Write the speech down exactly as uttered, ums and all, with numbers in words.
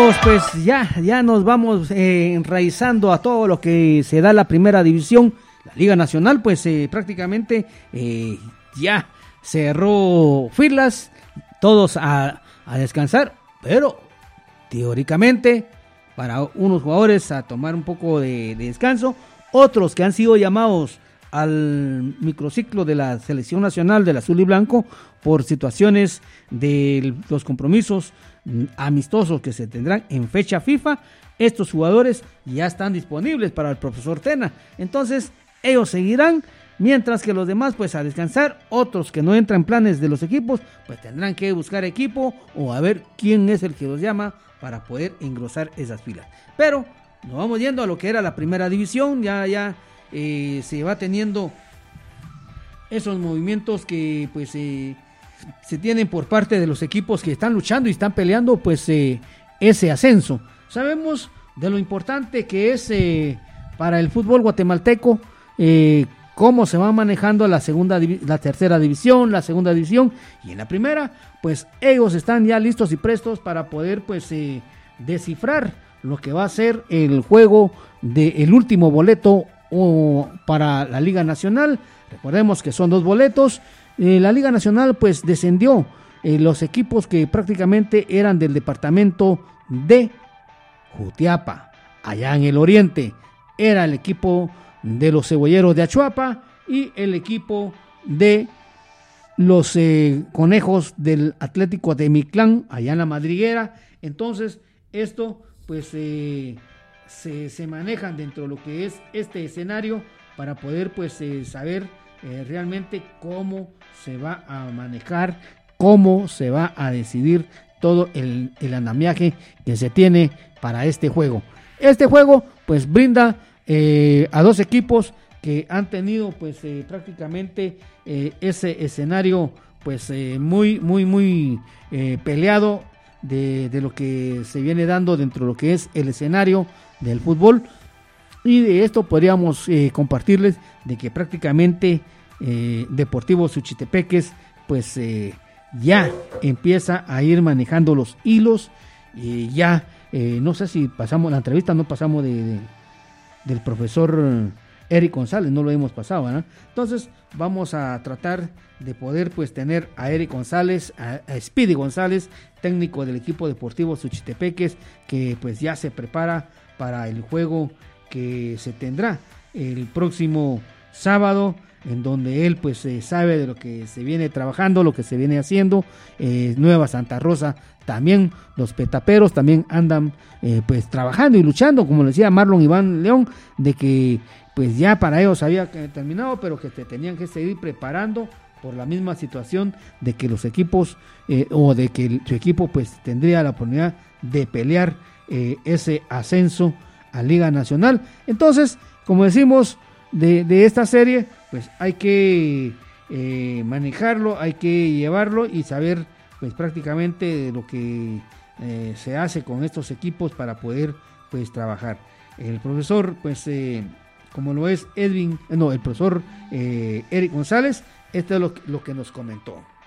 amigos, pues ya, ya nos vamos eh, enraizando a todo lo que se da en la primera división. La Liga Nacional, pues eh, prácticamente eh, ya cerró filas, todos a, a descansar, pero teóricamente para unos jugadores a tomar un poco de, de descanso, otros que han sido llamados al microciclo de la selección nacional del azul y blanco por situaciones de los compromisos amistosos que se tendrán en fecha FIFA. Estos jugadores ya están disponibles para el profesor Tena, entonces ellos seguirán, mientras que los demás pues a descansar. Otros que no entran en planes de los equipos pues tendrán que buscar equipo o a ver quién es el que los llama para poder engrosar esas filas. Pero nos vamos yendo a lo que era la primera división. Ya ya eh, se va teniendo esos movimientos que pues eh, se tienen por parte de los equipos que están luchando y están peleando pues eh, ese ascenso. Sabemos de lo importante que es eh, para el fútbol guatemalteco eh, cómo se va manejando la segunda, la tercera división, la segunda división, y en la primera pues ellos están ya listos y prestos para poder pues eh, descifrar lo que va a ser el juego del último boleto o para la Liga Nacional. Recordemos que son dos boletos. Eh, la Liga Nacional pues descendió eh, los equipos que prácticamente eran del departamento de Jutiapa, allá en el oriente. Era el equipo de los cebolleros de Achuapa y el equipo de los eh, conejos del Atlético de Mictlán, allá en la Madriguera. Entonces esto pues eh, se, se manejan dentro de lo que es este escenario para poder pues eh, saber eh, realmente cómo se va a manejar, cómo se va a decidir todo el, el andamiaje que se tiene para este juego. Este juego pues brinda eh, a dos equipos que han tenido pues eh, prácticamente eh, ese escenario pues eh, muy muy muy eh, peleado de, de lo que se viene dando dentro de lo que es el escenario del fútbol. Y de esto podríamos eh, compartirles de que prácticamente eh, Deportivo Suchitepeques pues eh, ya empieza a ir manejando los hilos y ya eh, no sé si pasamos la entrevista, no pasamos de, de del profesor Eric González, no lo hemos pasado, ¿no? Entonces vamos a tratar de poder pues tener a Eric González, a, a Speedy González, técnico del equipo Deportivo Suchitepeques, que pues ya se prepara para el juego que se tendrá el próximo sábado, en donde él pues eh, sabe de lo que se viene trabajando, lo que se viene haciendo. eh, Nueva Santa Rosa también, los petaperos también andan eh, pues trabajando y luchando, como le decía Marlon Iván León, de que pues ya para ellos había terminado, pero que te tenían que seguir preparando por la misma situación de que los equipos eh, o de que el, su equipo pues tendría la oportunidad de pelear eh, ese ascenso a Liga Nacional. Entonces, como decimos de, de esta serie, pues hay que eh, manejarlo, hay que llevarlo y saber pues prácticamente lo que eh, se hace con estos equipos para poder pues trabajar. El profesor pues eh, como lo es Edwin, no, el profesor eh, Eric González, esto es lo, lo que nos comentó.